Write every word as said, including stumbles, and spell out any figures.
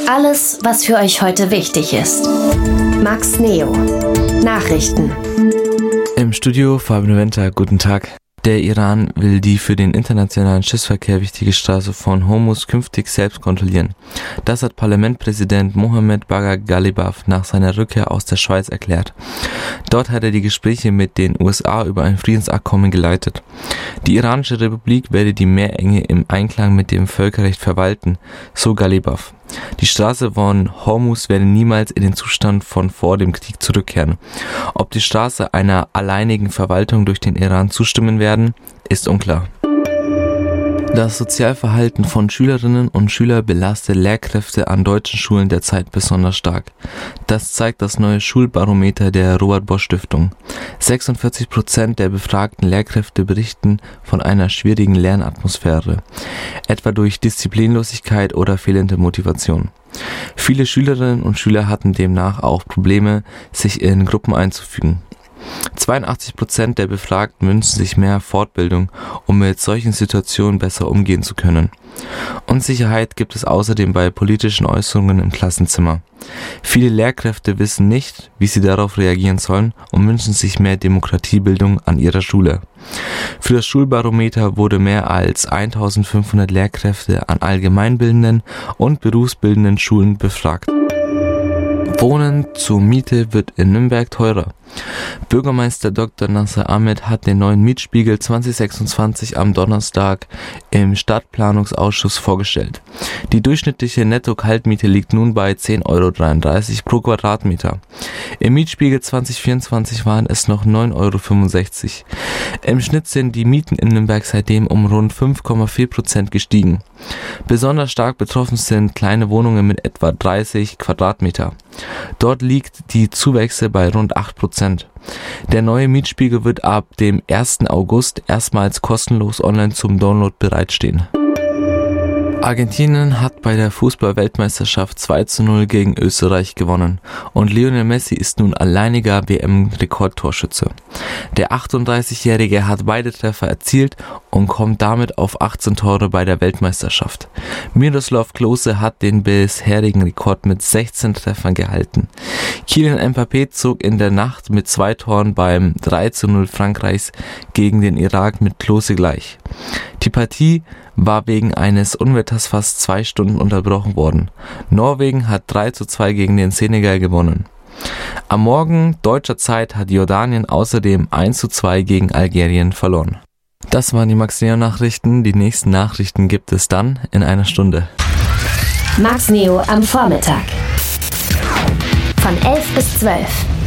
Alles, was für euch heute wichtig ist. Max Neo. Nachrichten. Im Studio Fabian Winter, guten Tag. Der Iran will die für den internationalen Schiffsverkehr wichtige Straße von Hormuz künftig selbst kontrollieren. Das hat Parlamentspräsident Mohammed Bagher Ghalibaf nach seiner Rückkehr aus der Schweiz erklärt. Dort hat er die Gespräche mit den U S A über ein Friedensabkommen geleitet. Die iranische Republik werde die Meerenge im Einklang mit dem Völkerrecht verwalten, so Ghalibaf. Die Straße von Hormuz werde niemals in den Zustand von vor dem Krieg zurückkehren. Ob die Straße einer alleinigen Verwaltung durch den Iran zustimmen werden, ist unklar. Das Sozialverhalten von Schülerinnen und Schülern belastet Lehrkräfte an deutschen Schulen derzeit besonders stark. Das zeigt das neue Schulbarometer der Robert-Bosch-Stiftung. sechsundvierzig Prozent der befragten Lehrkräfte berichten von einer schwierigen Lernatmosphäre, etwa durch Disziplinlosigkeit oder fehlende Motivation. Viele Schülerinnen und Schüler hatten demnach auch Probleme, sich in Gruppen einzufügen. zweiundachtzig Prozent der Befragten wünschen sich mehr Fortbildung, um mit solchen Situationen besser umgehen zu können. Unsicherheit gibt es außerdem bei politischen Äußerungen im Klassenzimmer. Viele Lehrkräfte wissen nicht, wie sie darauf reagieren sollen und wünschen sich mehr Demokratiebildung an ihrer Schule. Für das Schulbarometer wurde mehr als eintausendfünfhundert Lehrkräfte an allgemeinbildenden und berufsbildenden Schulen befragt. Wohnen zur Miete wird in Nürnberg teurer. Bürgermeister Doktor Nasser Ahmed hat den neuen Mietspiegel zwanzig sechsundzwanzig am Donnerstag im Stadtplanungsausschuss vorgestellt. Die durchschnittliche Netto-Kaltmiete liegt nun bei zehn Euro dreiunddreißig pro Quadratmeter. Im Mietspiegel zwanzig vierundzwanzig waren es noch neun Euro fünfundsechzig. Im Schnitt sind die Mieten in Nürnberg seitdem um rund fünf Komma vier Prozent gestiegen. Besonders stark betroffen sind kleine Wohnungen mit etwa dreißig Quadratmeter. Dort liegt die Zuwächse bei rund acht Prozent. Der neue Mietspiegel wird ab dem ersten August erstmals kostenlos online zum Download bereitstehen. Argentinien hat bei der Fußball-Weltmeisterschaft zwei zu null gegen Österreich gewonnen und Lionel Messi ist nun alleiniger W M-Rekordtorschütze. Der achtunddreißigjährige hat beide Treffer erzielt und kommt damit auf achtzehn Tore bei der Weltmeisterschaft. Miroslav Klose hat den bisherigen Rekord mit sechzehn Treffern gehalten. Kylian Mbappé zog in der Nacht mit zwei Toren beim drei zu null Frankreichs gegen den Irak mit Klose gleich. Die Partie war wegen eines Unwetters fast zwei Stunden unterbrochen worden. Norwegen hat drei zu zwei gegen den Senegal gewonnen. Am Morgen deutscher Zeit hat Jordanien außerdem eins zu zwei gegen Algerien verloren. Das waren die Max Neo Nachrichten. Die nächsten Nachrichten gibt es dann in einer Stunde. Max Neo am Vormittag. Von elf bis zwölf.